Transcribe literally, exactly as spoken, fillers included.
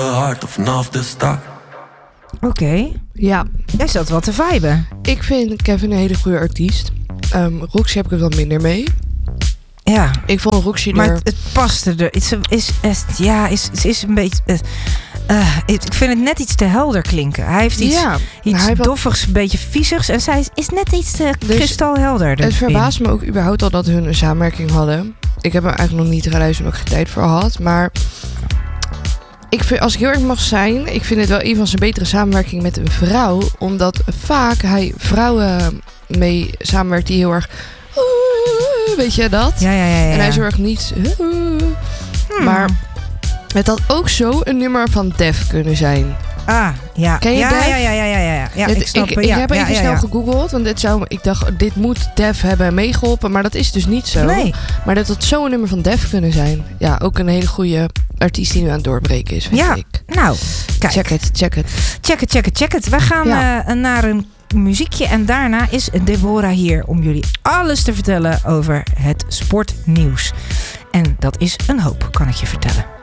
hard vanaf de start. Oké. Okay. Ja. Jij zat wel te viben. Ik vind Kevin een hele goede artiest. Um, Roxy heb ik het wat minder mee. Ja. Ik vond Roxy maar er... het, het paste er. Het is, is, is, ja, is, is, is een beetje... Uh, uh, ik vind het net iets te helder klinken. Hij heeft iets, ja, iets hij doffigs, een beetje viezigs. En zij is, is net iets te dus kristalhelder. Het verbaast me ook überhaupt al dat hun een samenwerking hadden. Ik heb hem eigenlijk nog niet geluisterd, omdat ik geen tijd voor had. Maar ik vind, als ik heel erg mag zijn, ik vind het wel een van zijn betere samenwerkingen met een vrouw. Omdat vaak hij vrouwen mee samenwerkt die heel erg... Weet je dat? Ja, ja, ja, ja. En hij is heel erg niet... Hmm. Maar het had ook zo een nummer van Def kunnen zijn. Ah, ja. Ken je ja, Def? Ja, ja, ja, ja, ja. ja het, ik snap ik, het. Ik ja, heb even ja, snel ja, ja. gegoogeld, want dit zou, ik dacht, dit moet Def hebben meegeholpen. Maar dat is dus niet zo. Nee. Maar dat had zo een nummer van Def kunnen zijn. Ja, ook een hele goede artiest die nu aan het doorbreken is, vind ja. ik. Nou, kijk. Check het, check het. Check het, check het, check het. We gaan ja. uh, naar een muziekje en daarna is Deborah hier om jullie alles te vertellen over het sportnieuws. En dat is een hoop, kan ik je vertellen.